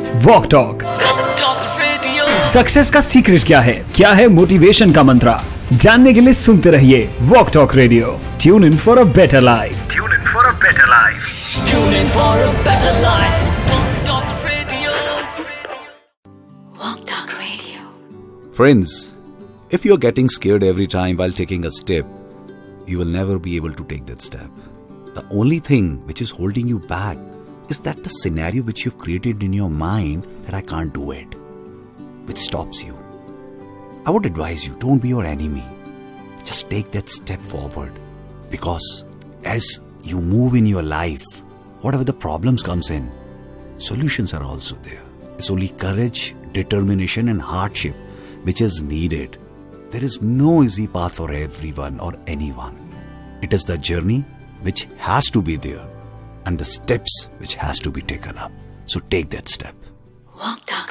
Walk talk. Success का secret क्या है मोटिवेशन का मंत्र, जानने के लिए सुनते रहिए walk talk radio. Tune in for a better life. Tune in for a better life. Tune in for a better life. Walk talk radio. Walk talk radio. Friends, if you're getting scared every time while taking a step, you will never be able to take that step. The only thing which is holding you back is that the scenario which you've created in your mind that I can't do it, which stops you. I would advise you, don't be your enemy. Just take that step forward, because as you move in your life, whatever the problems comes in, solutions are also there. It's only courage, determination and hardship which is needed. There is no easy path for everyone or anyone. It is the journey which has to be there and the steps which has to be taken up. So take that step. Walk Talk